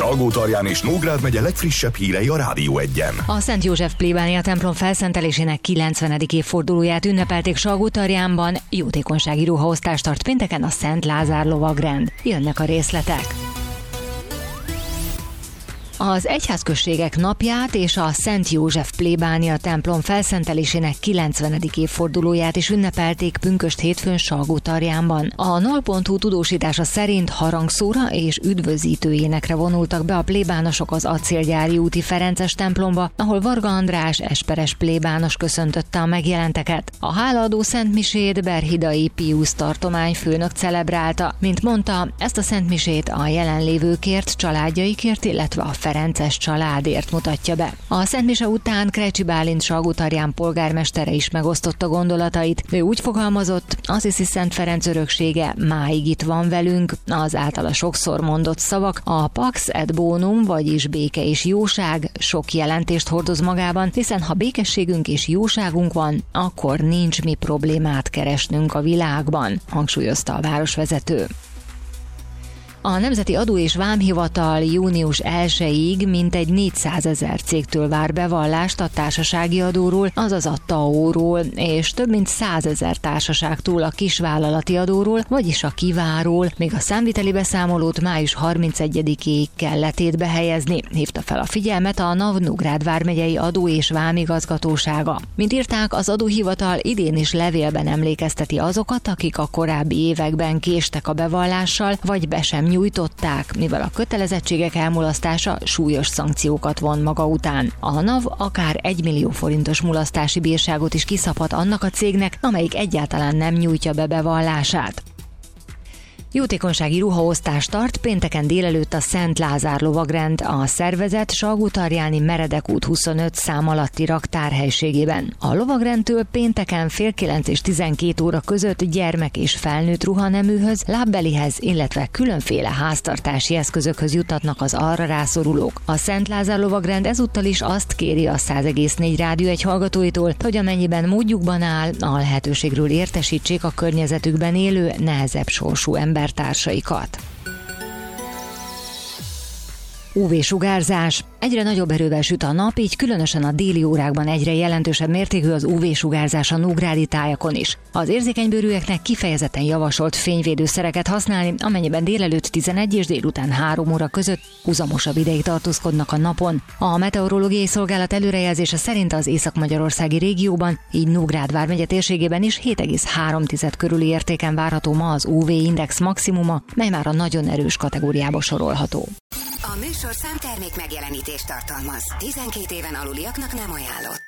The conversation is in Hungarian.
Salgótarján és Nógrád megye legfrissebb hírei a Rádió 1-en. A Szent József plébánia templom felszentelésének 90. évfordulóját ünnepelték Salgótarjánban, jótékonysági ruhaosztást tart pénteken a Szent Lázár lovagrend. Jönnek a részletek. Az egyházközségek napját és a Szent József plébánia templom felszentelésének 90. évfordulóját is ünnepelték pünkösd hétfőn Salgótarjánban. A NAL.hu tudósítása szerint harangszóra és üdvözítő énekre vonultak be a plébánosok az Acélgyári úti Ferences templomba, ahol Varga András esperes plébános köszöntötte a megjelenteket. A hálaadó szentmisét Berhidai Piusz tartományfőnök celebrálta. Mint mondta, ezt a szentmisét a jelenlévőkért, családjaikért, illetve a Ferences családért mutatja be. A szentmise után Krejcsi Bálint Salgótarján polgármestere is megosztotta gondolatait. Ő úgy fogalmazott, Assisi Szent Ferenc öröksége máig itt van velünk, az általa sokszor mondott szavak, a Pax et Bonum, vagyis béke és jóság sok jelentést hordoz magában, hiszen ha békességünk és jóságunk van, akkor nincs mi problémát keresnünk a világban, hangsúlyozta a városvezető. A Nemzeti Adó és Vámhivatal június 1-ig mintegy 400 000 cégtől vár bevallást a társasági adóról, azaz a TAO-ról, és több mint 100 000 társaságtól a kisvállalati adóról, vagyis a kiváról, még a számviteli beszámolót május 31-ig kell letétbe helyezni, hívta fel a figyelmet a Nógrád vármegyei adó és vámigazgatósága. Mint írták, az adóhivatal idén is levélben emlékezteti azokat, akik a korábbi években késtek a bevallással, vagy be sem nyújtották, mivel a kötelezettségek elmulasztása súlyos szankciókat von maga után. A NAV akár 1 millió forintos mulasztási bírságot is kiszabhat annak a cégnek, amelyik egyáltalán nem nyújtja be bevallását. Jótékonysági ruhaosztást tart pénteken délelőtt a Szent Lázár lovagrend, a szervezet Salgótarjáni Meredek út 25 szám alatti raktárhelyiségében. A lovagrendtől pénteken fél 9 és 12 óra között gyermek és felnőtt ruhaneműhöz, lábbelihez, illetve különféle háztartási eszközökhöz jutatnak az arra rászorulók. A Szent Lázár lovagrend ezúttal is azt kéri a 100,4 Rádió 1 hallgatóitól, hogy amennyiben módjukban áll, a lehetőségről értesítsék a környezetükben élő, nehezebb sorsú embertársaikat. UV-sugárzás. Egyre nagyobb erővel süt a nap, így különösen a déli órákban egyre jelentősebb mértékű az UV-sugárzás a nógrádi tájakon is. Az érzékenybőrűeknek kifejezetten javasolt fényvédőszereket használni, amennyiben délelőtt 11 és délután 3 óra között huzamosabb ideig tartózkodnak a napon. A meteorológiai szolgálat előrejelzése szerint az észak-magyarországi régióban, így Nógrád vármegye térségében is 7,3 körüli értéken várható ma az UV-index maximuma, mely már a nagyon erős kategóriába sorolható. A műsorszám termék megjelenítést tartalmaz. 12 éven aluliaknak nem ajánlott.